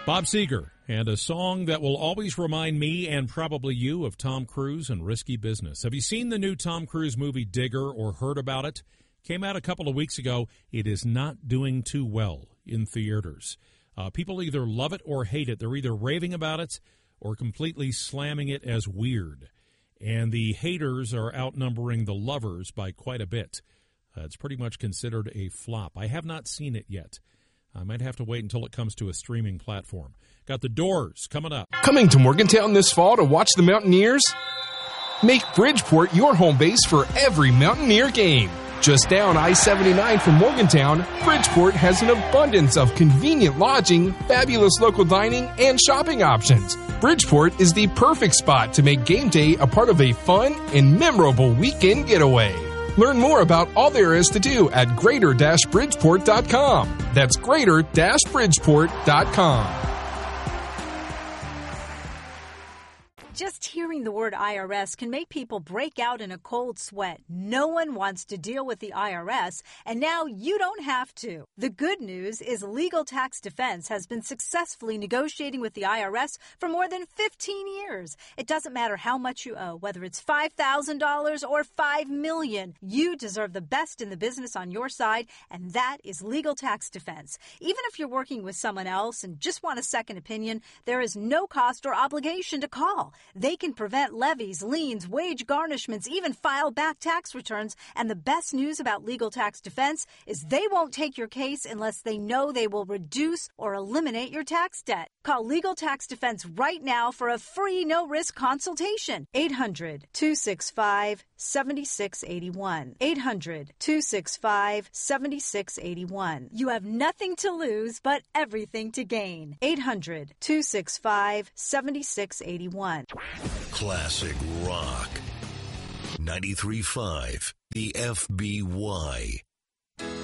Bob Seger, and a song that will always remind me and probably you of Tom Cruise and Risky Business. Have you seen the new Tom Cruise movie Digger or heard about it? Came out a couple of weeks ago. It is not doing too well in theaters. People either love it or hate it. They're either raving about it or completely slamming it as weird. And the haters are outnumbering the lovers by quite a bit. It's pretty much considered a flop. I have not seen it yet. I might have to wait until it comes to a streaming platform. Got The Doors coming up. Coming to Morgantown this fall to watch the Mountaineers? Make Bridgeport your home base for every Mountaineer game. Just down I-79 from Morgantown, Bridgeport has an abundance of convenient lodging, fabulous local dining, and shopping options. Bridgeport is the perfect spot to make game day a part of a fun and memorable weekend getaway. Learn more about all there is to do at greater-bridgeport.com. That's greater-bridgeport.com. Just hearing the word IRS can make people break out in a cold sweat. No one wants to deal with the IRS, and now you don't have to. The good news is Legal Tax Defense has been successfully negotiating with the IRS for more than 15 years. It doesn't matter how much you owe, whether it's $5,000 or $5 million. You deserve the best in the business on your side, and that is Legal Tax Defense. Even if you're working with someone else and just want a second opinion, there is no cost or obligation to call. They can prevent levies, liens, wage garnishments, even file back tax returns. And the best news about Legal Tax Defense is they won't take your case unless they know they will reduce or eliminate your tax debt. Call Legal Tax Defense right now for a free no-risk consultation. 800-265-7681. 800-265-7681. You have nothing to lose but everything to gain. 800-265-7681. Classic Rock. 93.5, the FBY.